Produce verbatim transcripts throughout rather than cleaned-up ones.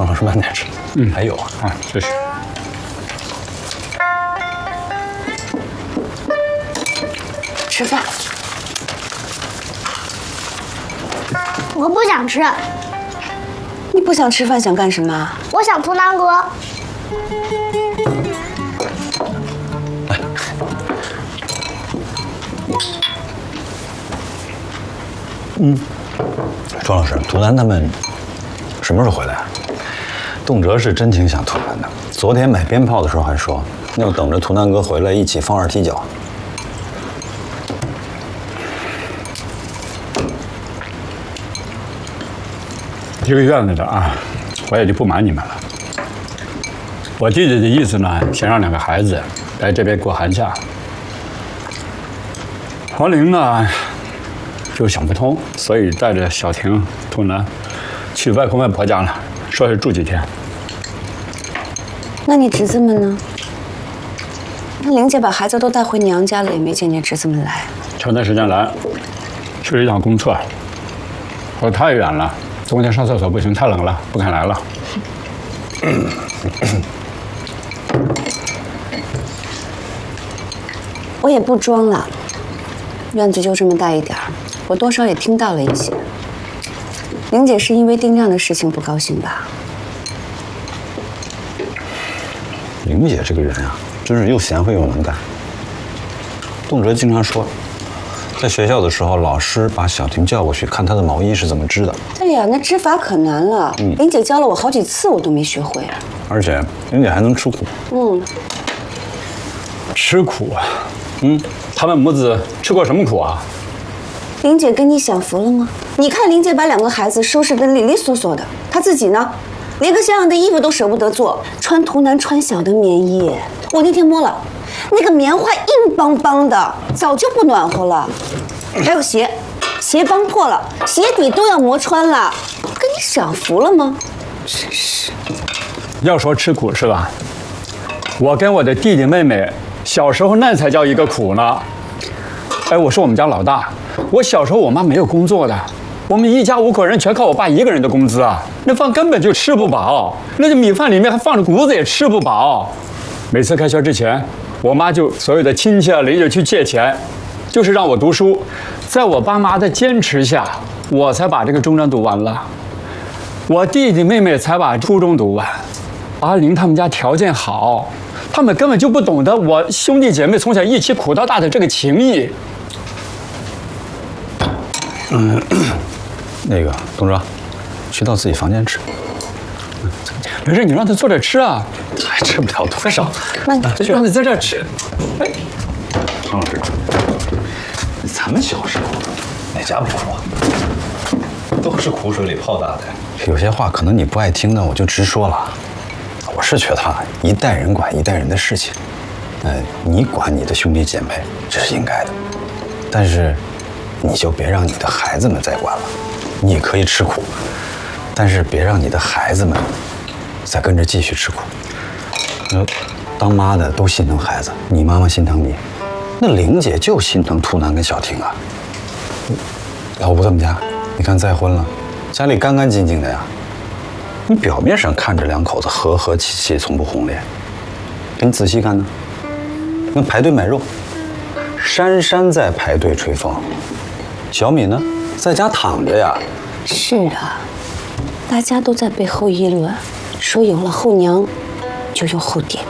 庄老师慢点吃。嗯，还有啊， 啊，谢谢。 吃饭。我不想吃。 你不想吃饭，想干什么？ 我想图南哥。 嗯，庄老师，图南他们什么时候回来啊？动辄是真挺想图南的。昨天买鞭炮的时候还说，要等着图南哥回来一起放二踢脚。 一个院子的啊，我也就不瞒你们了。我弟弟的意思呢，想让两个孩子来这边过寒假。黄玲呢，就想不通，所以带着小婷、图南去外公外婆家了，说是住几天。 那你侄子们呢？那玲姐把孩子都带回娘家了，也没见你侄子们来。 前段时间来，去了一趟公厕，我说太远了，中间上厕所不行，太冷了，不肯来了。 我也不装了，院子就这么大一点儿，我多少也听到了一些。玲姐是因为定亮的事情不高兴吧？ 玲姐这个人啊，真是又贤惠又能干。动辄经常说，在学校的时候，老师把小婷叫过去看她的毛衣是怎么织的。 对呀，那织法可难了。嗯，玲姐教了我好几次，我都没学会。 而且玲姐还能吃苦。 嗯， 吃苦啊。嗯，他们母子吃过什么苦啊？ 玲姐跟你享福了吗？你看玲姐把两个孩子收拾得利利索索的，她自己呢，连个像样的衣服都舍不得做，穿图南穿小的棉衣。我那天摸了，那个棉花硬邦邦的，早就不暖和了。还有鞋，鞋帮破了，鞋底都要磨穿了，跟你享福了吗？真是。 要说吃苦是吧？我跟我的弟弟妹妹小时候那才叫一个苦呢。哎，我是我们家老大，我小时候我妈没有工作的，我们一家五口人全靠我爸一个人的工资啊，那饭根本就吃不饱，那个米饭里面还放着谷子也吃不饱。每次开学之前，我妈就所有的亲戚啊邻居去借钱，就是让我读书。在我爸妈的坚持下，我才把这个中专读完了，我弟弟妹妹才把初中读完。阿玲他们家条件好，他们根本就不懂得我兄弟姐妹从小一起苦到大的这个情谊。 嗯，那个东哲，去到自己房间吃。 没事，你让他坐着吃啊。 还吃不了多少， 慢点，就让他在这儿吃。哎， 常老师，咱们小时候哪家不苦啊？都是苦水里泡大的。有些话可能你不爱听呢，我就直说了。我是觉得啊，一代人管一代人的事情，呃，你管你的兄弟姐妹，这是应该的。但是，你就别让你的孩子们再管了。你可以吃苦，但是别让你的孩子们再跟着继续吃苦。呃，当妈的都心疼孩子，你妈妈心疼你，那玲姐就心疼图南跟小婷啊。老吴他们家，你看再婚了，家里干干净净的呀。你表面上看着两口子和和气气，从不红脸，可你仔细看呢，那排队买肉，珊珊在排队吹风，小米呢在家躺着呀。 是啊，大家都在背后议论，说有了后娘就有后爹。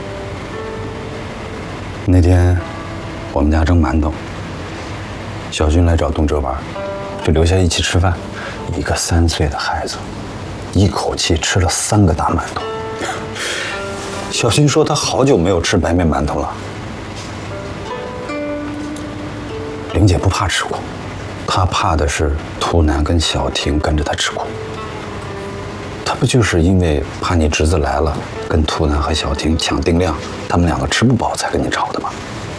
那天我们家蒸馒头，小军来找东哲玩，就留下一起吃饭。一个三岁的孩子，一口气吃了三个大馒头。小军说他好久没有吃白面馒头了。玲姐不怕吃苦，她怕的是图南跟小婷跟着她吃苦。她不就是因为怕你侄子来了，跟图南和小婷抢定量，他们两个吃不饱才跟你吵的吗？